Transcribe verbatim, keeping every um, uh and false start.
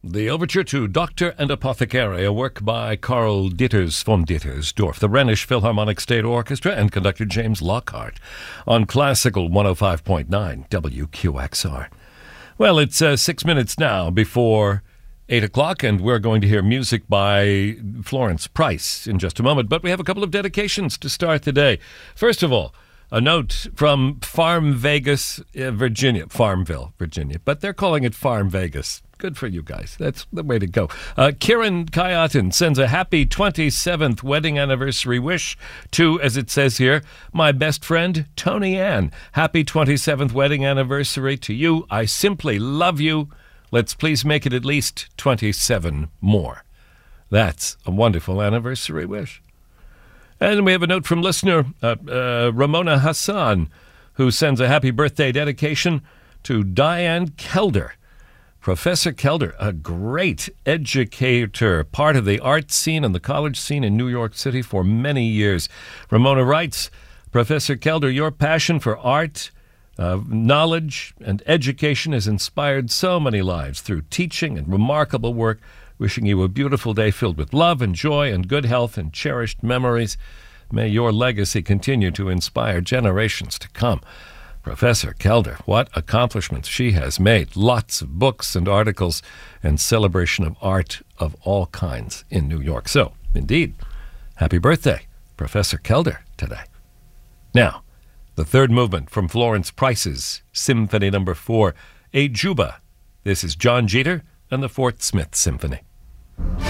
The overture to Doctor and Apothecary, a work by Karl Ditters von Dittersdorf, the Rhenish Philharmonic State Orchestra, and conductor James Lockhart on Classical one oh five point nine W Q X R. Well, it's uh, six minutes now before eight o'clock, and we're going to hear music by Florence Price in just a moment. But we have a couple of dedications to start the day. First of all, a note from Farm Vegas, uh, Virginia, Farmville, Virginia, but they're calling it Farm Vegas. Good for you guys. That's the way to go. Uh, Kieran Kayatan sends a happy twenty-seventh wedding anniversary wish to, as it says here, my best friend, Tony Ann. Happy twenty-seventh wedding anniversary to you. I simply love you. Let's please make it at least twenty-seven more. That's a wonderful anniversary wish. And we have a note from listener uh, uh, Ramona Hassan, who sends a happy birthday dedication to Diane Kelder. Professor Kelder, a great educator, part of the art scene and the college scene in New York City for many years. Ramona writes, Professor Kelder, your passion for art, uh, knowledge, and education has inspired so many lives through teaching and remarkable work. Wishing you a beautiful day filled with love and joy and good health and cherished memories. May your legacy continue to inspire generations to come. Professor Kelder, what accomplishments she has made. Lots of books and articles and celebration of art of all kinds in New York. So, indeed, happy birthday, Professor Kelder, today. Now, the third movement from Florence Price's Symphony Number Four, A Juba. This is John Jeter and the Fort Smith Symphony.